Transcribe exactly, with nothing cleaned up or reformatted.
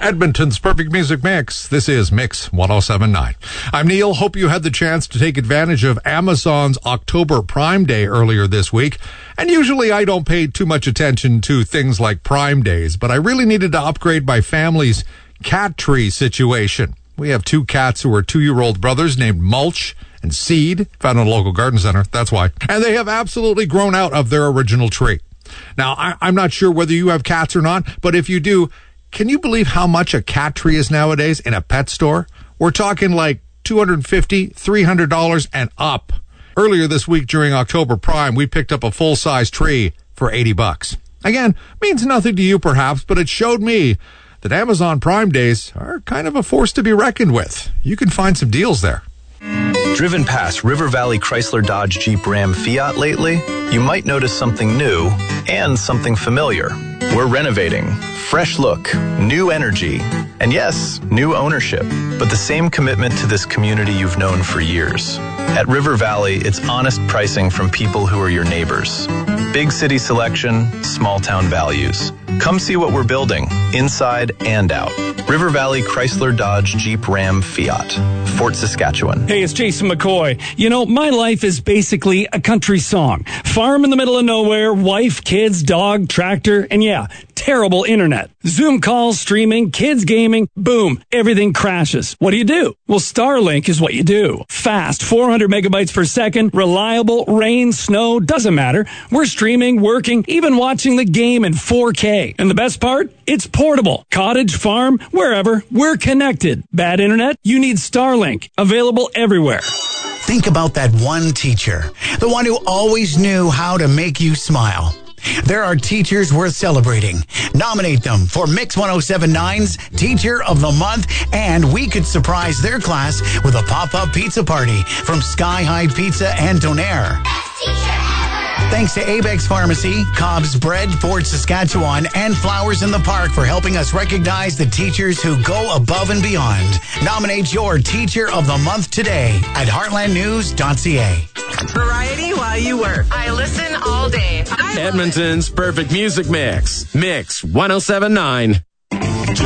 Edmonton's Perfect Music Mix. This is Mix one oh seven point nine. I'm Neil. Hope you had the chance to take advantage of Amazon's October Prime Day earlier this week. And usually I don't pay too much attention to things like Prime Days, but I really needed to upgrade my family's cat tree situation. We have two cats who are two-year-old brothers named Mulch and Seed, found in a local garden center. That's why. And they have absolutely grown out of their original tree. Now, I, I'm not sure whether you have cats or not, but if you do, can you believe how much a cat tree is nowadays in a pet store? We're talking like two hundred fifty dollars, three hundred dollars and up. Earlier this week during October Prime, we picked up a full-size tree for eighty bucks. Again, means nothing to you perhaps, but it showed me that Amazon Prime Days are kind of a force to be reckoned with. You can find some deals there. Driven past River Valley Chrysler Dodge Jeep Ram Fiat lately? You might notice something new and something familiar. We're renovating. Fresh look, new energy, and yes, new ownership, but the same commitment to this community you've known for years. At River Valley, it's honest pricing from people who are your neighbors. Big city selection, small town values. Come see what we're building, inside and out. River Valley Chrysler Dodge Jeep Ram Fiat, Fort Saskatchewan. Hey, it's Jason McCoy. You know, my life is basically a country song. Farm in the middle of nowhere, wife, kids, dog, tractor, and yeah, terrible internet. Zoom calls, streaming, kids gaming, boom, everything crashes. What do you do? Well, Starlink is what you do. Fast, four hundred megabytes per second, reliable, rain, snow, doesn't matter. We're streaming, working, even watching the game in four K. And the best part? It's portable. Cottage, farm, wherever, we're connected. Bad internet? You need Starlink. Available everywhere. Think about that one teacher, the one who always knew how to make you smile. There are teachers worth celebrating. Nominate them for Mix one oh seven point nine's Teacher of the Month, and we could surprise their class with a pop-up pizza party from Sky High Pizza and Donaire. Best teacher ever! Thanks to Abex Pharmacy, Cobb's Bread, Fort Saskatchewan, and Flowers in the Park for helping us recognize the teachers who go above and beyond. Nominate your Teacher of the Month today at heartland news dot c a. Variety while you work. I listen all day. I Edmonton's Perfect Music Mix. Mix one oh seven point nine.